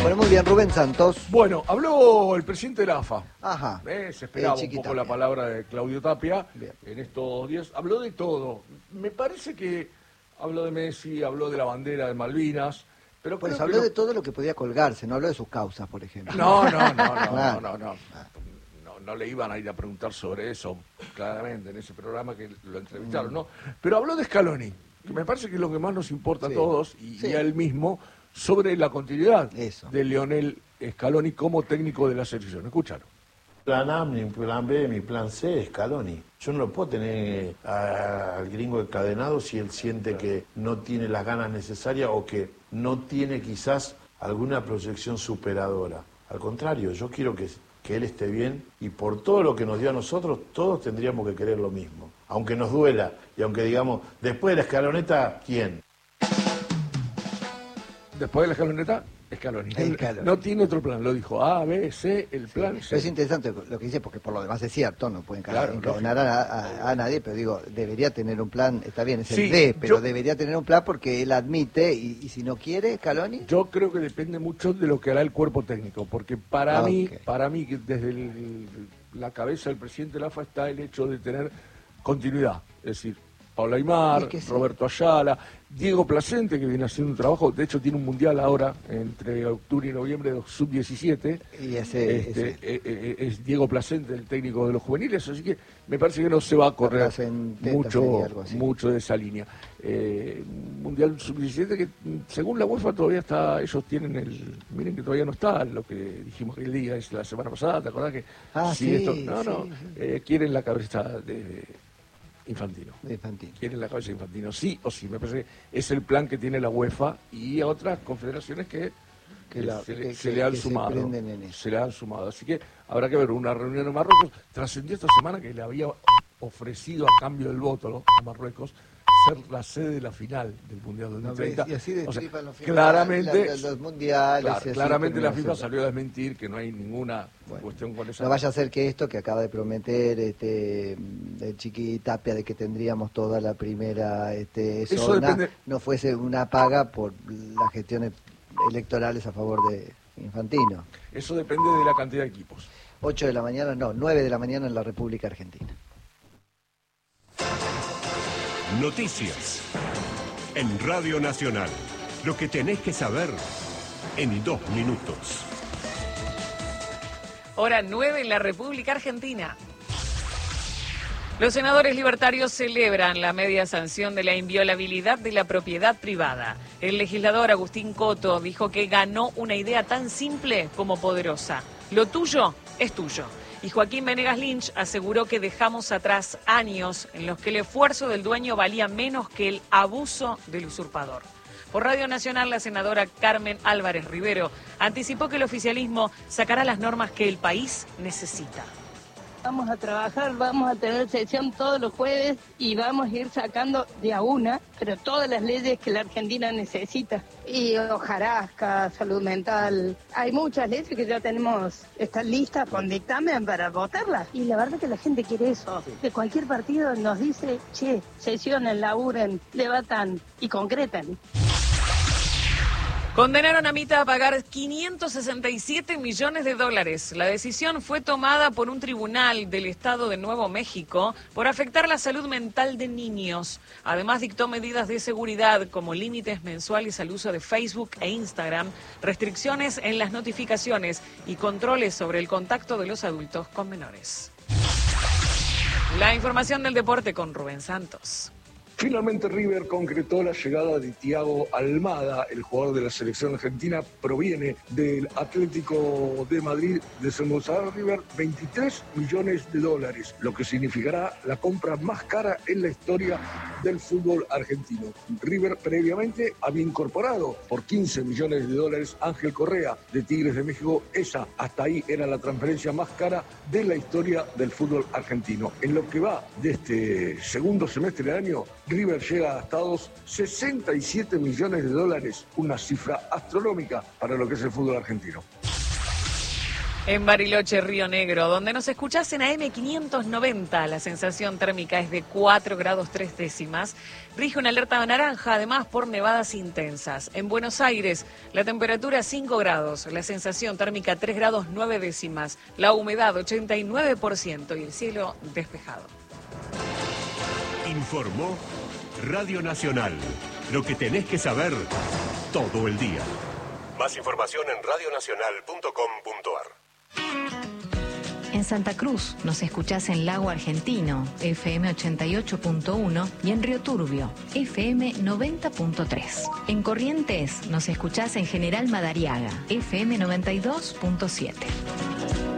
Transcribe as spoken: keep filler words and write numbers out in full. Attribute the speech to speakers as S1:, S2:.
S1: Bueno, muy bien, Rubén Santos.
S2: Bueno, habló el presidente de la A F A.
S1: Ajá.
S2: Eh, se esperaba
S1: Eh,
S2: un poco
S1: Tapia.
S2: la palabra de Claudio Tapia
S1: Bien.
S2: en estos días. Habló de todo. Me parece que habló de Messi, habló de la bandera de Malvinas, pero
S1: Pues
S2: creo
S1: habló
S2: que lo-
S1: de todo lo que podía colgarse, no habló de sus causas, por ejemplo.
S2: No, no, no, no,
S1: Claro.
S2: no, no, no, no, no le iban a ir a preguntar sobre eso, claramente, en ese programa que lo entrevistaron, ¿no? Pero habló de Scaloni, que me parece que es lo que más nos importa
S1: Sí.
S2: a todos, y,
S1: Sí.
S2: y a él mismo, sobre la continuidad
S1: Eso.
S2: de Lionel Scaloni como técnico de la selección. Escúchalo.
S3: Plan A, mi plan B, mi plan C es Scaloni. Yo no lo puedo tener a- al gringo encadenado si él siente que no tiene las ganas necesarias o que no tiene quizás alguna proyección superadora. Al contrario, yo quiero que, que él esté bien y por todo lo que nos dio a nosotros, todos tendríamos que querer lo mismo. Aunque nos duela y aunque digamos, después de la escaloneta, ¿quién?
S2: Después de la escaloneta, Scaloni. Él
S1: Scaloni.
S2: no tiene otro plan, lo dijo A, B, C, el plan
S1: Pero es
S2: C.
S1: interesante lo que dice, porque por lo demás es cierto, no pueden
S2: Claro,
S1: encadenar a, a- a nadie, pero digo, debería tener un plan, está bien, es el
S2: Sí,
S1: D, pero
S2: yo-
S1: debería tener un plan porque él admite, y, y si no quiere, Scaloni,
S2: Yo creo que depende mucho de lo que hará el cuerpo técnico, porque para
S1: Ah,
S2: mí,
S1: ok.
S2: para mí que desde el- la cabeza del presidente de la A F A está el hecho de tener continuidad, es decir, Paula Aymar,
S1: Es que sí.
S2: Roberto Ayala, Diego Placente, que viene haciendo un trabajo, de hecho tiene un mundial ahora, entre octubre y noviembre de sub diecisiete,
S1: y ese,
S2: este,
S1: ese
S2: eh, eh, es Diego Placente, el técnico de los juveniles, así que me parece que no se va a correr
S1: Placenteta
S2: mucho,
S1: sería algo así.
S2: mucho de esa línea. Eh, mundial sub diecisiete que mm, según la UEFA todavía está, ellos tienen el, miren que todavía no está, lo que dijimos aquel día, es la semana pasada, ¿te acordás que?
S1: Ah,
S2: si
S1: sí,
S2: esto, no, no,
S1: sí, sí.
S2: eh, quieren la cabeza de Infantino.
S1: de Infantino.
S2: Quieren la cabeza de Infantino, sí o sí, me parece que es el plan que tiene la UEFA y a otras confederaciones que,
S1: Que la-
S2: se, le-
S1: que-
S2: se
S1: que-
S2: le han
S1: que se
S2: sumado.
S1: prenden en eso.
S2: Se le han sumado. Así que habrá que ver una reunión en Marruecos. Trascendió esta semana que le había ofrecido a cambio del voto, ¿no?, a Marruecos ser la sede de la final del Mundial dos mil treinta.
S1: Y así
S2: O sea,
S1: destripan los finales,
S2: claramente,
S1: la- los mundiales.
S2: claro,
S1: y así
S2: claramente la
S1: termina
S2: FIFA
S1: siendo.
S2: salió a desmentir que no hay ninguna
S1: Bueno,
S2: cuestión con esa.
S1: No vaya a ser que esto que acaba de prometer este el Chiqui Tapia de que tendríamos toda la primera este,
S2: Eso
S1: zona
S2: depende-
S1: no fuese una paga por las gestiones electorales a favor de Infantino.
S2: Eso depende de la cantidad de equipos.
S1: ocho de la mañana, no, nueve de la mañana en la República Argentina.
S4: Noticias en Radio Nacional. Lo que tenés que saber en dos minutos.
S5: Hora nueve en la República Argentina. Los senadores libertarios celebran la media sanción de la inviolabilidad de la propiedad privada. El legislador Agustín Coto dijo que ganó una idea tan simple como poderosa. Lo tuyo es tuyo. Y Joaquín Venegas Lynch aseguró que dejamos atrás años en los que el esfuerzo del dueño valía menos que el abuso del usurpador. Por Radio Nacional, la senadora Carmen Álvarez Rivero anticipó que el oficialismo sacará las normas que el país necesita.
S6: Vamos a trabajar, vamos a tener sesión todos los jueves y vamos a ir sacando de a una, pero todas las leyes que la Argentina necesita. Y hojarasca, salud mental, hay muchas leyes que ya tenemos, están listas con dictamen para votarlas. Y la verdad que la gente quiere eso. De cualquier partido nos dice, che, sesionen, laburen, debatan y concreten.
S5: Condenaron a Mita a pagar quinientos sesenta y siete millones de dólares. La decisión fue tomada por un tribunal del estado de Nuevo México por afectar la salud mental de niños. Además, dictó medidas de seguridad como límites mensuales al uso de Facebook e Instagram, restricciones en las notificaciones y controles sobre el contacto de los adultos con menores. La información del deporte con Rubén Santos.
S2: Finalmente River concretó la llegada de Thiago Almada, el jugador de la selección argentina, proviene del Atlético de Madrid, desembolsará a River veintitrés millones de dólares, lo que significará la compra más cara en la historia del fútbol argentino. River previamente había incorporado por quince millones de dólares a Ángel Correa de Tigres de México. Esa hasta ahí era la transferencia más cara de la historia del fútbol argentino. En lo que va de este segundo semestre del año, River llega a gastados sesenta y siete millones de dólares, una cifra astronómica para lo que es el fútbol argentino.
S5: En Bariloche, Río Negro, donde nos escuchás en A M quinientos noventa, la sensación térmica es de cuatro grados tres décimas. Rige una alerta naranja, además, por nevadas intensas. En Buenos Aires, la temperatura cinco grados, la sensación térmica tres grados nueve décimas, la humedad ochenta y nueve por ciento y el cielo despejado.
S4: Informó Radio Nacional. Lo que tenés que saber todo el día. Más información en radio nacional punto com punto a r.
S7: En Santa Cruz nos escuchás en Lago Argentino, F M ochenta y ocho punto uno, y en Río Turbio, F M noventa punto tres. En Corrientes nos escuchás en General Madariaga, F M noventa y dos punto siete.